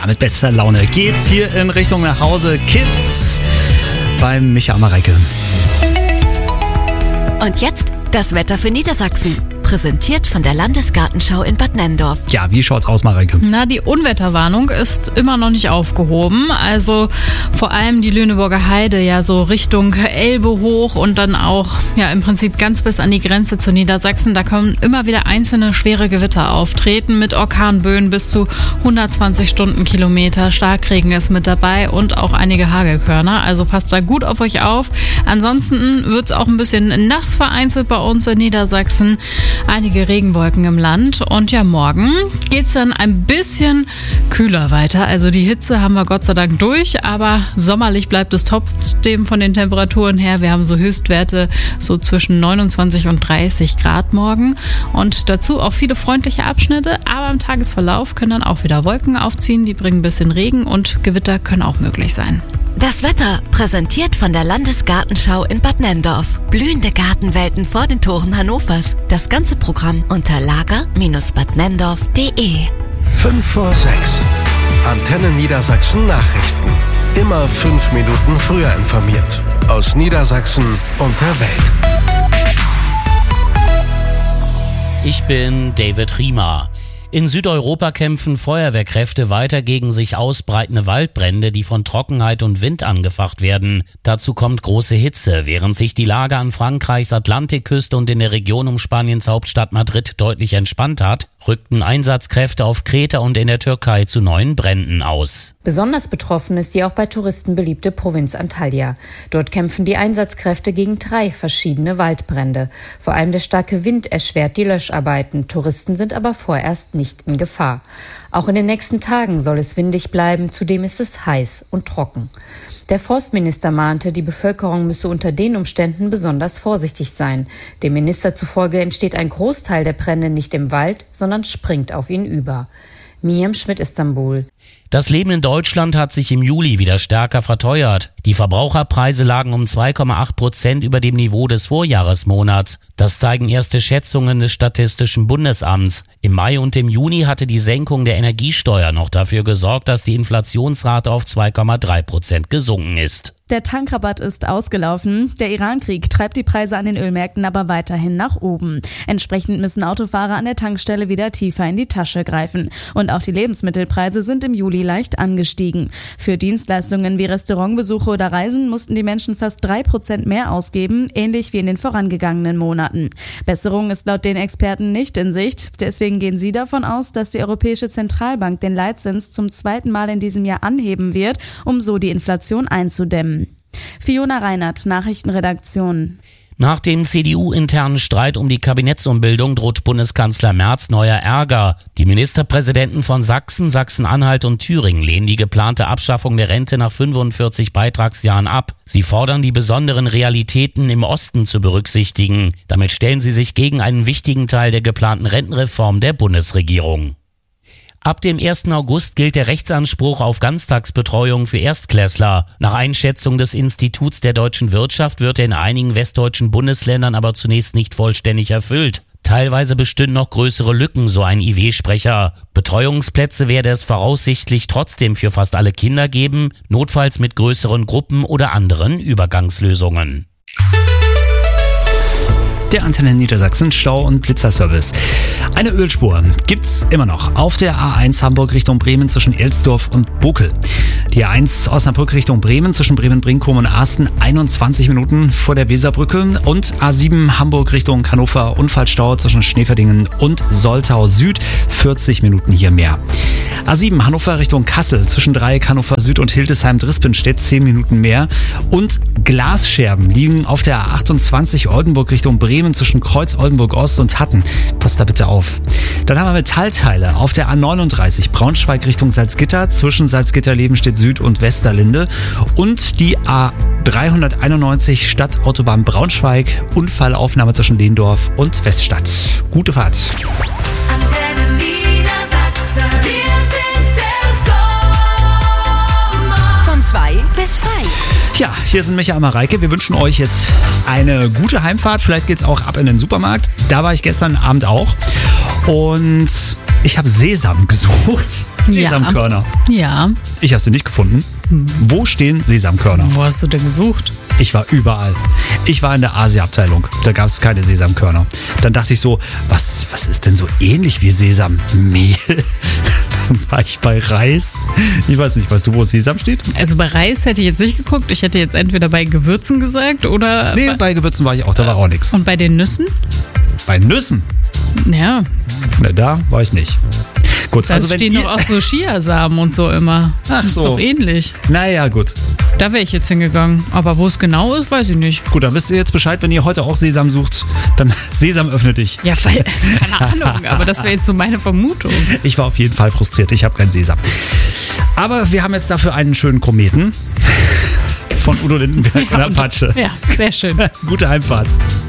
Ja, mit bester Laune geht's hier in Richtung nach Hause. Kids beim Micha Mareike. Und jetzt das Wetter für Niedersachsen. Präsentiert von der Landesgartenschau in Bad Nenndorf. Ja, wie schaut's aus, Mareike? Die Unwetterwarnung ist immer noch nicht aufgehoben. Also vor allem die Lüneburger Heide, ja so Richtung Elbe hoch und dann auch ja im Prinzip ganz bis an die Grenze zu Niedersachsen. Da können immer wieder einzelne schwere Gewitter auftreten mit Orkanböen bis zu 120 Stundenkilometer. Starkregen ist mit dabei und auch einige Hagelkörner. Also passt da gut auf euch auf. Ansonsten wird's auch ein bisschen nass vereinzelt bei uns in Niedersachsen. Einige Regenwolken im Land und ja, morgen geht's dann ein bisschen kühler weiter. Also die Hitze haben wir Gott sei Dank durch, aber sommerlich bleibt es trotzdem von den Temperaturen her. Wir haben so Höchstwerte so zwischen 29 und 30 Grad morgen und dazu auch viele freundliche Abschnitte, aber im Tagesverlauf können dann auch wieder Wolken aufziehen, die bringen ein bisschen Regen und Gewitter können auch möglich sein. Das Wetter präsentiert von der Landesgartenschau in Bad Nenndorf. Blühende Gartenwelten vor den Toren Hannovers. Das ganze Programm unter lager-badnenndorf.de. 5 vor 6. Antenne Niedersachsen Nachrichten. Immer 5 Minuten früher informiert. Aus Niedersachsen und der Welt. Ich bin David Riemer. In Südeuropa kämpfen Feuerwehrkräfte weiter gegen sich ausbreitende Waldbrände, die von Trockenheit und Wind angefacht werden. Dazu kommt große Hitze. Während sich die Lage an Frankreichs Atlantikküste und in der Region um Spaniens Hauptstadt Madrid deutlich entspannt hat, rückten Einsatzkräfte auf Kreta und in der Türkei zu neuen Bränden aus. Besonders betroffen ist die auch bei Touristen beliebte Provinz Antalya. Dort kämpfen die Einsatzkräfte gegen 3 verschiedene Waldbrände. Vor allem der starke Wind erschwert die Löscharbeiten. Touristen sind aber vorerst nicht in Gefahr. Auch in den nächsten Tagen soll es windig bleiben, zudem ist es heiß und trocken. Der Forstminister mahnte, die Bevölkerung müsse unter den Umständen besonders vorsichtig sein. Dem Minister zufolge entsteht ein Großteil der Brände nicht im Wald, sondern springt auf ihn über. Miriam Schmidt, Istanbul. Das Leben in Deutschland hat sich im Juli wieder stärker verteuert. Die Verbraucherpreise lagen um 2,8% über dem Niveau des Vorjahresmonats. Das zeigen erste Schätzungen des Statistischen Bundesamts. Im Mai und im Juni hatte die Senkung der Energiesteuer noch dafür gesorgt, dass die Inflationsrate auf 2,3% gesunken ist. Der Tankrabatt ist ausgelaufen. Der Iran-Krieg treibt die Preise an den Ölmärkten aber weiterhin nach oben. Entsprechend müssen Autofahrer an der Tankstelle wieder tiefer in die Tasche greifen. Und auch die Lebensmittelpreise sind im Juli leicht angestiegen. Für Dienstleistungen wie Restaurantbesuche oder Reisen mussten die Menschen fast 3% mehr ausgeben, ähnlich wie in den vorangegangenen Monaten. Besserung ist laut den Experten nicht in Sicht. Deswegen gehen sie davon aus, dass die Europäische Zentralbank den Leitzins zum 2. Mal in diesem Jahr anheben wird, um so die Inflation einzudämmen. Fiona Reinert, Nachrichtenredaktion. Nach dem CDU-internen Streit um die Kabinettsumbildung droht Bundeskanzler Merz neuer Ärger. Die Ministerpräsidenten von Sachsen, Sachsen-Anhalt und Thüringen lehnen die geplante Abschaffung der Rente nach 45 Beitragsjahren ab. Sie fordern, die besonderen Realitäten im Osten zu berücksichtigen. Damit stellen sie sich gegen einen wichtigen Teil der geplanten Rentenreform der Bundesregierung. Ab dem 1. August gilt der Rechtsanspruch auf Ganztagsbetreuung für Erstklässler. Nach Einschätzung des Instituts der deutschen Wirtschaft wird er in einigen westdeutschen Bundesländern aber zunächst nicht vollständig erfüllt. Teilweise bestünden noch größere Lücken, so ein IW-Sprecher. Betreuungsplätze werde es voraussichtlich trotzdem für fast alle Kinder geben, notfalls mit größeren Gruppen oder anderen Übergangslösungen. Der Antenne Niedersachsen Stau- und Blitzerservice. Eine Ölspur gibt's immer noch auf der A1 Hamburg Richtung Bremen zwischen Elsdorf und Bokel. Die A1 Osnabrück Richtung Bremen zwischen Bremen-Brinkum und Asten 21 Minuten vor der Weserbrücke und A7 Hamburg Richtung Hannover Unfallstau zwischen Schneeverdingen und Soltau Süd 40 Minuten hier mehr. A7 Hannover Richtung Kassel zwischen Dreieck Hannover Süd und Hildesheim-Drispinstedt 10 Minuten mehr und Glasscherben liegen auf der A28 Oldenburg Richtung Bremen zwischen Kreuz Oldenburg Ost und Hatten. Passt da bitte auf. Dann haben wir Metallteile auf der A39 Braunschweig Richtung Salzgitter zwischen Salzgitter-Lebenstedt Süd und Westerlinde und die A391 Stadtautobahn Braunschweig Unfallaufnahme zwischen Lehndorf und Weststadt. Gute Fahrt. Antenne Niedersachsen, wir sind der Sommer. Von 2 bis frei. Ja, hier sind Micha und Mareike. Wir wünschen euch jetzt eine gute Heimfahrt. Vielleicht geht's auch ab in den Supermarkt. Da war ich gestern Abend auch. Und ich habe Sesam gesucht. Sesamkörner. Ja. Ich habe sie nicht gefunden. Wo stehen Sesamkörner? Wo hast du denn gesucht? Ich war überall. Ich war in der Asia-Abteilung. Da gab es keine Sesamkörner. Dann dachte ich so, was ist denn so ähnlich wie Sesammehl? Dann war ich bei Reis. Ich weiß nicht, weißt du, wo Sesam steht? Also bei Reis hätte ich jetzt nicht geguckt. Ich hätte jetzt entweder bei Gewürzen gesagt oder... Nee, bei Gewürzen war ich auch. Da war auch nichts. Und bei den Nüssen? Bei Nüssen? Ja. Na, da war ich nicht. Gut, Da stehen doch auch so Chiasamen und so immer. Ach Das ist so. doch ähnlich. Naja, gut. Da wäre ich jetzt hingegangen. Aber wo es genau ist, weiß ich nicht. Gut, dann wisst ihr jetzt Bescheid, wenn ihr heute auch Sesam sucht, dann Sesam öffne dich. Ja, keine Ahnung, aber das wäre jetzt so meine Vermutung. Ich war auf jeden Fall frustriert, ich habe kein Sesam. Aber wir haben jetzt dafür einen schönen Kometen von Udo Lindenberg und Apache. Ja, sehr schön. Gute Heimfahrt.